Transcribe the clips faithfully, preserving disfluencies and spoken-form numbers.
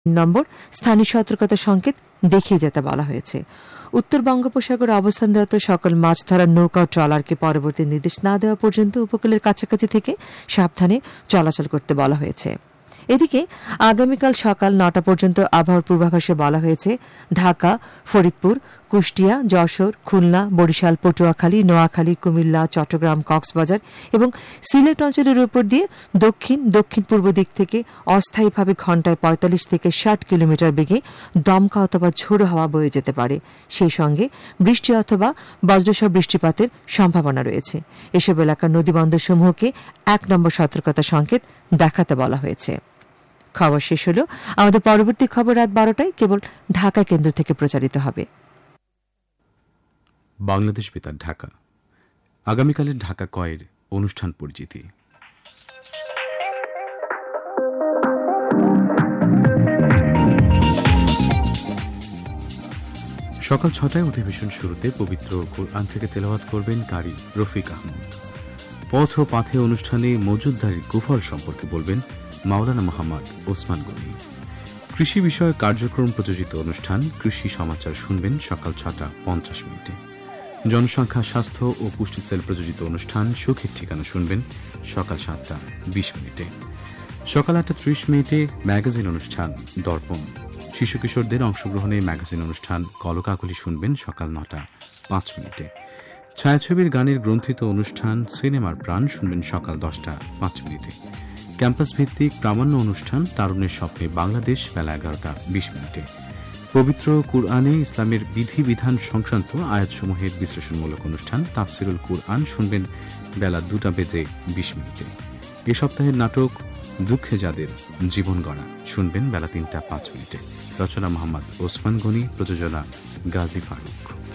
নম্বর স্থানীয় সতর্কতা সংকেত দেখিয়ে যেতে বলা হয়েছে। উত্তর বঙ্গোপসাগরে অবস্থানরত সকল মাছ ধরার নৌকা ও ট্রলারকে পরবর্তী নির্দেশ না দেওয়া পর্যন্ত উপকূলের কাছাকাছি থেকে সাবধানে চলাচল করতে বলা হয়েছে। এদিকে আগামীকাল সকাল নটা পর্যন্ত আবহাওয়ার পূর্বাভাসে বলা হয়েছে ঢাকা, ফরিদপুর, কুষ্টিয়া, যশোর, খুলনা, বরিশাল, পটুয়াখালী, নোয়াখালী, কুমিল্লা, চট্টগ্রাম, কক্সবাজার এবং সিলেট অঞ্চলের উপর দিয়ে দক্ষিণ দক্ষিণ পূর্ব দিক থেকে অস্থায়ীভাবে ঘণ্টায় পঁয়তাল্লিশ থেকে ষাট কিলোমিটার বেগে দমকা অথবা ঝোড়ো হাওয়া বয়ে যেতে পারে। সেই সঙ্গে বৃষ্টি অথবা বজ্রসহ বৃষ্টিপাতের সম্ভাবনা রয়েছে। এসব এলাকার নদীবন্দরসমূহকে এক নম্বর সতর্কতা সংকেত দেখাতে বলা হয়েছে। খবর শেষ হল। আমাদের পরবর্তী খবর রাত বারোটায় কেবল ঢাকা কেন্দ্র থেকে প্রচারিত হবে। বাংলাদেশ বেতার ঢাকা। আগামীকালের ঢাকা কয়ের অনুষ্ঠান পরিচিতি। সকাল ছটায় অধিবেশন শুরুতে পবিত্র কোরআন থেকে তেলাওয়াত করবেন কারি রফিক আহমদ। পথ ও পাথে অনুষ্ঠানে মজুদদারির কুফল সম্পর্কে বলবেন মাওলানা মোহাম্মদ ওসমান গনি। কৃষি বিষয়ক কার্যক্রম প্রযোজিত অনুষ্ঠান কৃষি সমাচার শুনবেন সকাল ছটা পঞ্চাশ মিনিটে। জনসংখ্যা, স্বাস্থ্য ও পুষ্টি সেল প্রযোজিত অনুষ্ঠান সুখের ঠিকানা শুনবেন সকাল সাতটা বিশ মিনিটে। সকাল আটটা ত্রিশ মিনিটে ম্যাগাজিন অনুষ্ঠান দর্পণ। শিশু কিশোরদের অংশগ্রহণে ম্যাগাজিন অনুষ্ঠান কলকাকলি শুনবেন সকাল নটা পাঁচ মিনিটে। ছায়াছবির গানের গ্রন্থিত অনুষ্ঠান সিনেমার প্রাণ শুনবেন সকাল দশটা পাঁচ মিনিটে। ক্যাম্পাস ভিত্তিক প্রামাণ্য অনুষ্ঠান তারুণের স্বপ্নে বাংলাদেশ বেলা এগারোটা বিশ মিনিটে। পবিত্র কুরআনে ইসলামের বিধিবিধান সংক্রান্ত আয়াতসমূহের বিশ্লেষণমূলক অনুষ্ঠান তাফসিরুল কুরআন শুনবেন বেলা দুটা বেজে বিশ মিনিটে। এ সপ্তাহের নাটক দুঃখে যাদের জীবন গড়া শুনবেন বেলা তিনটা পাঁচ মিনিটে। রচনা মোহাম্মদ ওসমান গনি, প্রযোজনা গাজী ফারুক।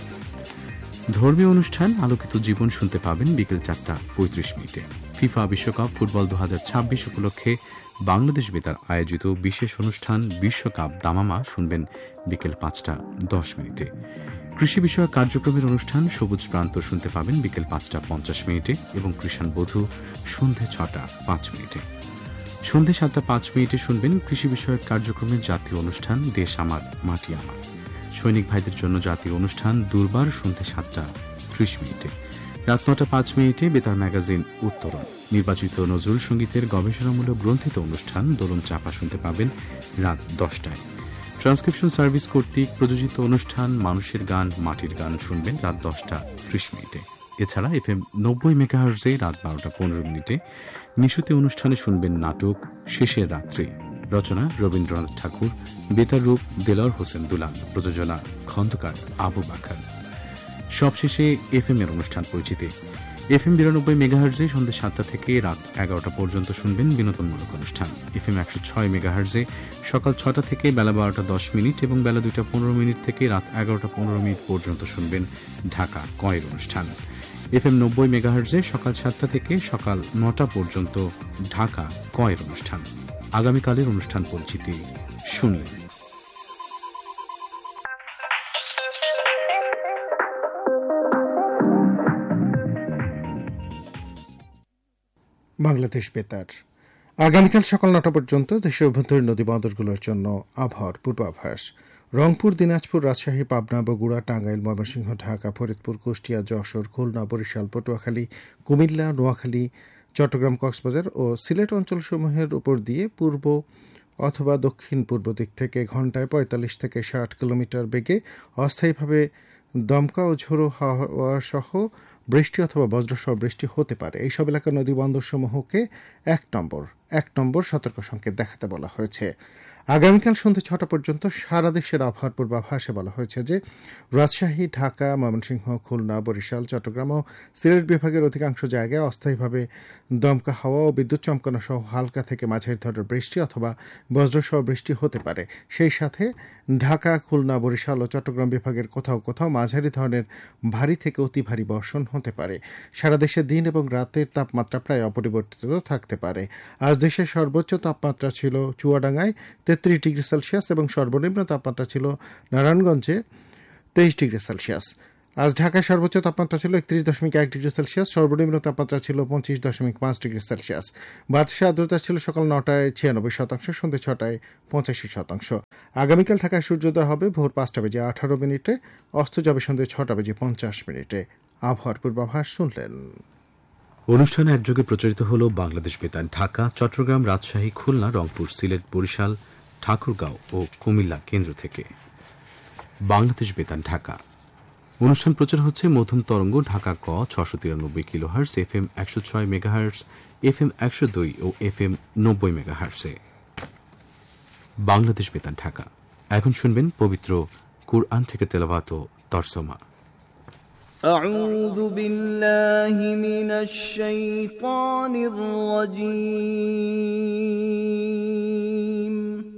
ধর্মীয় অনুষ্ঠান আলোকিত জীবন শুনতে পাবেন বিকেল চারটা পঁয়ত্রিশ মিনিটে। ফিফা বিশ্বকাপ ফুটবল দু হাজার ছাব্বিশ উপলক্ষে বাংলাদেশ বেতার আয়োজিত বিশেষ অনুষ্ঠান বিশ্বকাপ দামামা শুনবেন বিকেল পাঁচটা দশ মিনিটে। কৃষি বিষয়ক কার্যক্রমের অনুষ্ঠান সবুজ প্রান্ত শুনতে পাবেন বিকেল পাঁচটা পঞ্চাশ মিনিটে এবং কৃষাণ বধূ সন্ধে ছটা পাঁচ মিনিটে। সন্ধে সাতটা পাঁচ মিনিটে শুনবেন কৃষি বিষয়ক কার্যক্রমের জাতীয় অনুষ্ঠান দেশ আমার মাটি আমার। সৈনিক ভাইদের জন্য জাতীয় অনুষ্ঠান দুর্বার সন্ধে সাতটা ত্রিশ মিনিটে। রাত নটা পাঁচ মিনিটে বেতার ম্যাগাজিন উত্তরণ। নির্বাচিত নজরুল সঙ্গীতের গবেষণামূলক গ্রন্থিত অনুষ্ঠান দোলন চাপা শুনতে পাবেন রাত দশটায়। ট্রান্সক্রিপশন সার্ভিস কর্তৃক প্রযোজিত অনুষ্ঠান মানুষের গান মাটির গান শুনবেন রাত দশটা ত্রিশ মিনিটে। এছাড়া এফ এম নব্বই মেগাহার্জে রাত বারোটা পনেরো মিনিটে নিশুতি অনুষ্ঠানে শুনবেন নাটক শেষের রাত্রি। রচনা রবীন্দ্রনাথ ঠাকুর, বেতার রূপ দেলাওয়ার হোসেন দুলাল, প্রযোজনা খন্দকার আবু বাকার। সবশেষে এফ এম এর অনুষ্ঠান পরিচিতি। এফ এম বিরানব্বই মেগাহার্জে সন্ধ্যে সাতটা থেকে রাত এগারোটা পর্যন্ত শুনবেন বিনোদনমূলক অনুষ্ঠান। এফ এম একশো ছয় মেগাহার্জে সকাল ছটা থেকে বেলা বারোটা দশ মিনিট এবং বেলা দুইটা পনেরো মিনিট থেকে রাত এগারোটা পনেরো মিনিট পর্যন্ত শুনবেন ঢাকা কয়ের অনুষ্ঠান। এফ এম নব্বই মেগাহার্জে সকাল সাতটা থেকে সকাল নটা পর্যন্ত ঢাকা কয়ের অনুষ্ঠান। আগামীকালের অনুষ্ঠান পরিচিতি শুনলেন। বাংলাদেশ বেতার। আগামীকাল সকাল নটা পর্যন্ত দেশের অভ্যন্তরীণ নদী বন্দরগুলোর জন্য আবহাওয়ার পূর্বাভাস। রংপুর, দিনাজপুর, রাজশাহী, পাবনা, বগুড়া, টাঙ্গাইল, ময়মনসিংহ, ঢাকা, ফরিদপুর, কুষ্টিয়া, যশোর, খুলনা, বরিশাল, পটুয়াখালী, কুমিল্লা, নোয়াখালী, চট্টগ্রাম, কক্সবাজার ও সিলেট অঞ্চলসমূহের উপর দিয়ে পূর্ব অথবা দক্ষিণ পূর্ব দিক থেকে ঘণ্টায় পঁয়তাল্লিশ থেকে ষাট কিলোমিটার বেগে অস্থায়ীভাবে দমকা ও ঝোড়ো হাওয়া সহ বৃষ্টি অথবা বজ্রসহ বৃষ্টি হতে পারে। এইসব এলাকার নদী বন্দরসমূহকে এক নম্বর এক নম্বর সতর্ক সংকেত দেখাতে বলা হয়েছে। আগামীকাল সন্ধ্যে ছটা পর্যন্ত সারা দেশের আবহাওয়ার পূর্বাভাসে বলা হয়েছে যে রাজশাহী, ঢাকা, ময়মনসিংহ, খুলনা, বরিশাল, চট্টগ্রাম ও সিলেট বিভাগের অধিকাংশ জায়গায় অস্থায়ীভাবে দমকা হাওয়া ও বিদ্যুৎ চমকানো সহ হালকা থেকে মাঝারি ধরনের বৃষ্টি অথবা বজ্রসহ বৃষ্টি হতে পারে। সেই সাথে ঢাকা, খুলনা, বরিশাল ও চট্টগ্রাম বিভাগের কোথাও কোথাও মাঝারি ধরনের ভারী থেকে অতি ভারী বর্ষণ হতে পারে। সারা দেশে দিন এবং রাতের তাপমাত্রা প্রায় অপরিবর্তিত থাকতে পারে। আজ দেশের সর্বোচ্চ তাপমাত্রা ছিল চুয়াডাঙ্গায় তেত্রিশ ডিগ্রি সেলসিয়াস এবং সর্বনিম্ন তাপমাত্রা ছিল নারায়ণগঞ্জে তেইশ ডিগ্রি সেলসিয়াস। আজ ঢাকায় সর্বোচ্চ তাপমাত্রা ছিল একত্রিশ দশমিক এক ডিগ্রি সেলসিয়াস, সর্বনিম্ন তাপমাত্রা ছিল পঁচিশ দশমিক পাঁচ ডিগ্রি সেলসিয়াস। বাতাসের আর্দ্রতা ছিল সকাল নটায় ছিয়ানব্বই শতাংশ, সন্ধ্যে ছটায় পঁচাশি শতাংশ। আগামীকাল ঢাকায় সূর্যোদয় হবে ভোর পাঁচটা বেজে আঠারো মিনিটে, অস্ত যাবে সন্ধ্যে ছটা বেজে পঞ্চাশ মিনিটে। আবহাওয়ার পূর্বাভাস শুনলেন। অনুষ্ঠানে একযোগে প্রচারিত হল বাংলাদেশ বেতার ঢাকা, চট্টগ্রাম, রাজশাহী, খুলনা, রংপুর, সিলেট, বরিশাল, ঠাকুরগাঁও ও কুমিল্লা কেন্দ্র থেকে। বাংলাদেশ বেতার ঢাকা অনুষ্ঠান প্রচার হচ্ছে মধ্যম তরঙ্গ ঢাকা ক ছশো তিরানব্বই কিলোহার্স, এফ এম একশো ছয় মেগাহার্স, এফ এম একশো দুই ও এফ এম নব্বই মেগাহার্সে। বাংলাদেশ বেতার ঢাকা। এখন শুনবেন পবিত্র কুরআন থেকে তেলাওয়াত ও তরজমা। أعوذ بالله من الشيطان الرجيم